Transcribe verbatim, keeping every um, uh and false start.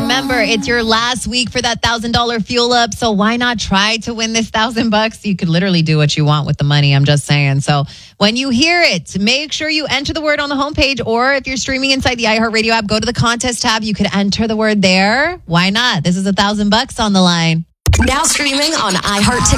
remember, it's your last week for that one thousand dollars fuel up. So why not try to win this one thousand bucks? You could literally do what you want with the money. I'm just saying. So when you hear it, make sure you enter the word on the homepage. Or if you're streaming inside the iHeartRadio app, go to the contest tab. You could enter the word there. Why not? This is a thousand bucks on the line. Now streaming on iHeart TikTok.